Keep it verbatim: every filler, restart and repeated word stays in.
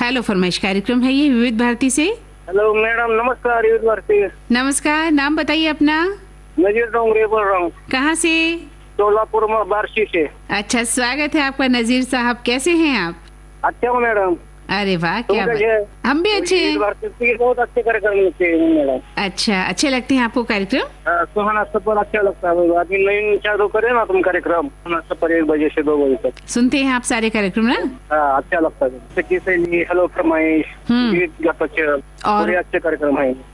Hello फरमाइश कार्यक्रम है ये विविध भारती से। हेलो मैडम, नमस्कार। विविध भारती। नमस्कार, नाम बताइए अपना। नजीर डोंगरे बोल रहा हूँ। कहाँ से? सोलापुर में बारसी से। अच्छा, स्वागत है आपका नजीर साहब। कैसे हैं आप? अच्छा हूँ मैडम। अरे वाह, क्या बात। हम भी अच्छे हैं। बहुत अच्छे कार्यक्रम लगते हैं मैडम। अच्छा, अच्छे लगते हैं आपको कार्यक्रम? सुहाना सफर अच्छा लगता है। आदमी नई चालू करे ना तुम कार्यक्रम, सुहाना सफर एक बजे से दो बजे तक सुनते हैं आप सारे कार्यक्रम ना? हाँ, अच्छा लगता है। हेलो फरमाइश, गीत गाता और अच्छे कार्यक्रम है।